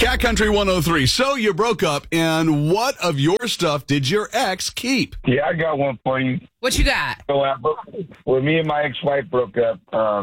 Cat Country 103. So you broke up, and what of your stuff did your ex keep? Yeah, I got one for you. What you got? So when me and my ex-wife broke up,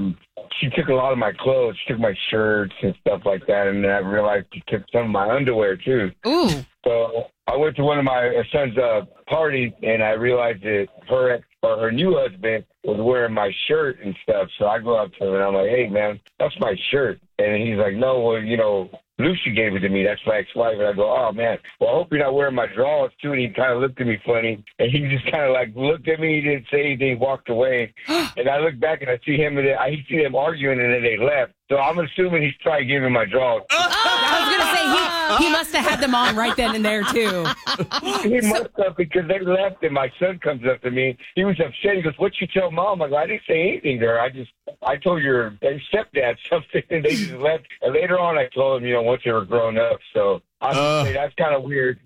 she took a lot of my clothes. She took my shirts and stuff like that, and then I realized she took some of my underwear, too. Ooh. So I went to one of my son's parties, and I realized that her new husband was wearing my shirt and stuff. So I go up to him, and I'm like, hey, man, that's my shirt. And he's like, no, well, you know, Lucy gave it to me. That's my ex-wife. And I go, oh, man, well, I hope you're not wearing my drawers, too. And he kind of looked at me funny. And he just kind of, like, looked at me. He didn't say anything, walked away. And I look back, and I see him, and I see them arguing, and then they left. So I'm assuming he's probably giving my drawers. I was going to say, he must have had them on right then and there, too. He must have, because they left, and my son comes up to me. He was upset. He goes, what'd you tell Mom? I go, I didn't say anything to her. I told your stepdad something, and they just left. And later on, I told him, you know, once they were grown up. So I would say that's kind of weird.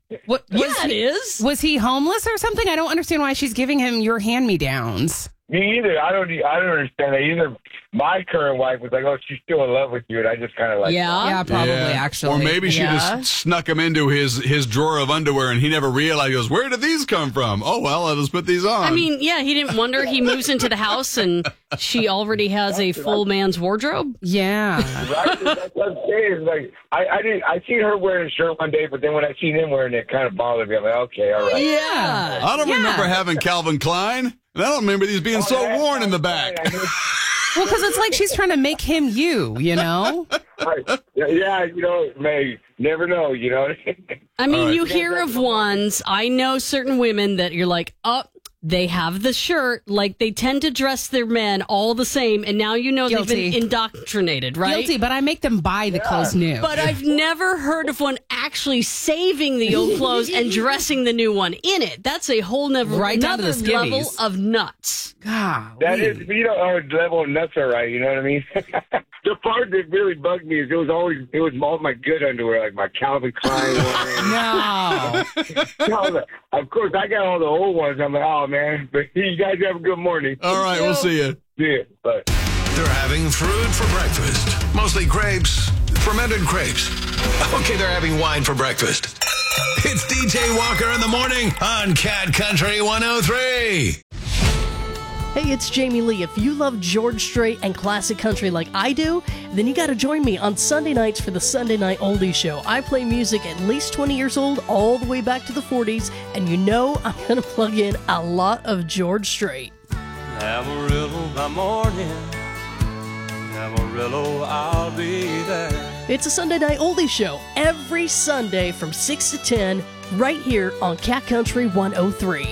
It is. Was he homeless or something? I don't understand why she's giving him your hand-me-downs. Me either. I don't understand that either. My current wife was like, "Oh, she's still in love with you," and I just kind of like, yeah, probably actually. Or maybe she just snuck him into his drawer of underwear, and he never realized. He goes, "Where did these come from?" Oh well, I'll just put these on. I mean, yeah, he didn't wonder. He moves into the house, and she already has a full man's wardrobe. Yeah, right. That's what I'm saying. Like, I seen her wearing a shirt one day, but then when I seen him wearing it, it kind of bothered me. I'm like, okay, all right. Yeah, I don't remember having Calvin Klein. And I don't remember these being so worn in the back. Well, because it's like she's trying to make him you know? Right. Yeah, you know, may never know, you know. I mean, you hear of ones. I know certain women that you're like, oh, they have the shirt. Like, they tend to dress their men all the same. And now you know Guilty. they've been indoctrinated, right? Guilty, but I make them buy the clothes new. But I've never heard of one actually saving the old clothes and dressing the new one in it. That's a whole another level of nuts. God, that is, you know, our level of nuts are right. You know what I mean? The part that really bugged me is it was all my good underwear, like my Calvin Klein one. No. Of course, I got all the old ones. I'm like, oh man, but you guys have a good morning. All right, we'll see you. Yeah, bye. They're having fruit for breakfast. Mostly grapes, fermented grapes. Okay, they're having wine for breakfast. It's DJ Walker in the morning on Cat Country 103. Hey, it's Jamie Lee. If you love George Strait and classic country like I do, then you got to join me on Sunday nights for the Sunday Night Oldies Show. I play music at least 20 years old, all the way back to the 40s, and you know I'm going to plug in a lot of George Strait. Amarillo by morning, Amarillo, I'll be there. It's a Sunday Night Oldies Show every Sunday from 6 to 10 right here on Cat Country 103.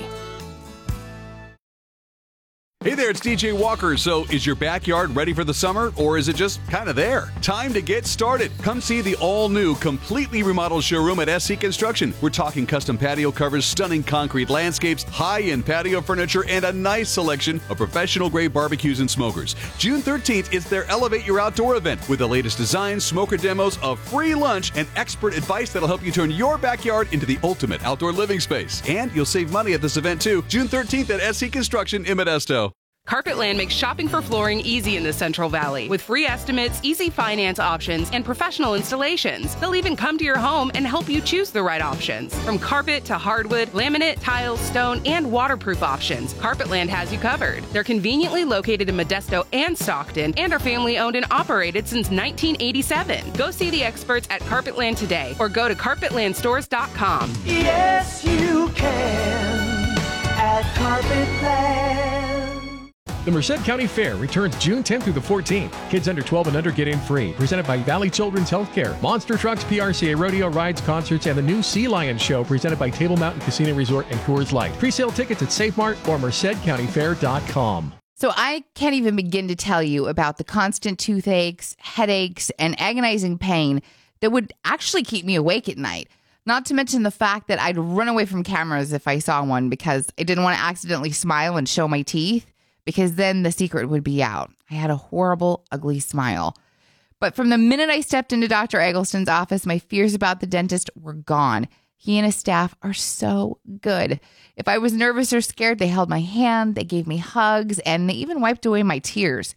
Hey there, it's DJ Walker. So is your backyard ready for the summer, or is it just kind of there? Time to get started. Come see the all-new, completely remodeled showroom at SC Construction. We're talking custom patio covers, stunning concrete landscapes, high-end patio furniture, and a nice selection of professional-grade barbecues and smokers. June 13th is their Elevate Your Outdoor event with the latest designs, smoker demos, a free lunch, and expert advice that'll help you turn your backyard into the ultimate outdoor living space. And you'll save money at this event, too. June 13th at SC Construction in Modesto. Carpetland makes shopping for flooring easy in the Central Valley with free estimates, easy finance options, and professional installations. They'll even come to your home and help you choose the right options. From carpet to hardwood, laminate, tiles, stone, and waterproof options, Carpetland has you covered. They're conveniently located in Modesto and Stockton and are family owned and operated since 1987. Go see the experts at Carpetland today or go to carpetlandstores.com. Yes, you can at Carpetland. The Merced County Fair returns June 10th through the 14th. Kids under 12 and under get in free. Presented by Valley Children's Healthcare, Monster Trucks, PRCA Rodeo Rides, Concerts, and the new Sea Lion Show presented by Table Mountain Casino Resort and Coors Light. Pre-sale tickets at SafeMart or MercedCountyFair.com. So I can't even begin to tell you about the constant toothaches, headaches, and agonizing pain that would actually keep me awake at night. Not to mention the fact that I'd run away from cameras if I saw one because I didn't want to accidentally smile and show my teeth, because then the secret would be out. I had a horrible, ugly smile. But from the minute I stepped into Dr. Eggleston's office, my fears about the dentist were gone. He and his staff are so good. If I was nervous or scared, they held my hand, they gave me hugs, and they even wiped away my tears.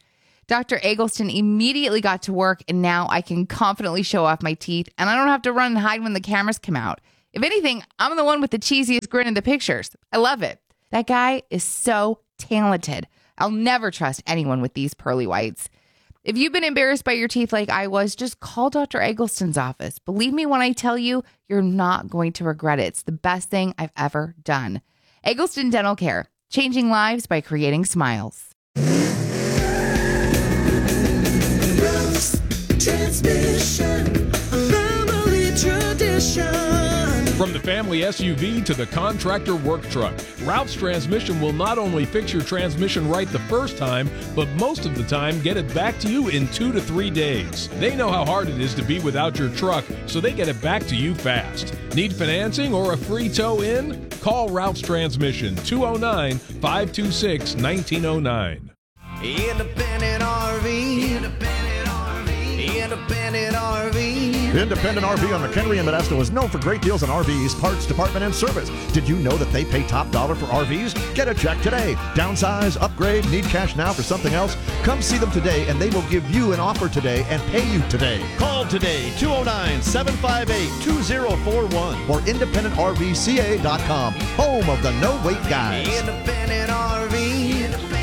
Dr. Eggleston immediately got to work, and now I can confidently show off my teeth, and I don't have to run and hide when the cameras come out. If anything, I'm the one with the cheesiest grin in the pictures. I love it. That guy is so talented. I'll never trust anyone with these pearly whites. If you've been embarrassed by your teeth like I was, just call Dr. Eggleston's office. Believe me when I tell you, you're not going to regret it. It's the best thing I've ever done. Eggleston Dental Care, changing lives by creating smiles. Transmission, family tradition. From the family SUV to the contractor work truck, Ralph's Transmission will not only fix your transmission right the first time, but most of the time get it back to you in 2 to 3 days. They know how hard it is to be without your truck, so they get it back to you fast. Need financing or a free tow in? Call Ralph's Transmission, 209-526-1909. Independent RV. Independent RV. Independent RV on McHenry and Modesto is known for great deals on RVs, parts, department, and service. Did you know that they pay top dollar for RVs? Get a check today. Downsize, upgrade, need cash now for something else? Come see them today, and they will give you an offer today and pay you today. Call today, 209-758-2041 or IndependentRVCA.com, home of the no-wait guys. Independent RV.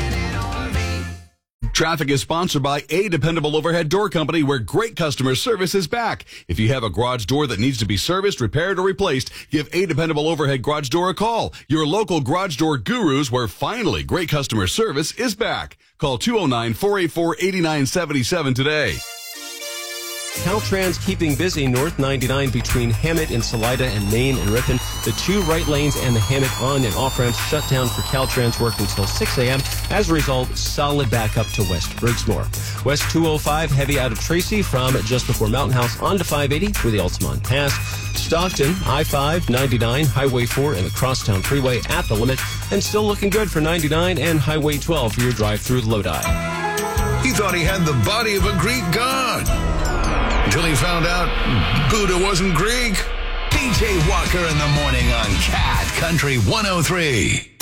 Traffic is sponsored by A Dependable Overhead Door Company, where great customer service is back. If you have a garage door that needs to be serviced, repaired, or replaced, give A Dependable Overhead Garage Door a call. Your local garage door gurus, where finally great customer service is back. Call 209-484-8977 today. Caltrans keeping busy North 99 between Hammett and Salida and Main and Ripon. The 2 right lanes and the Hammett on and off ramps shut down for Caltrans work until 6 a.m. As a result, solid backup to West Briggsmore. West 205 heavy out of Tracy from just before Mountain House on to 580 through the Altamont Pass. Stockton, I-5, 99, Highway 4, and the Crosstown Freeway at the limit. And still looking good for 99 and Highway 12 for your drive through Lodi. He thought he had the body of a Greek god. Until he found out Buddha wasn't Greek. DJ Walker in the morning on Cat Country 103.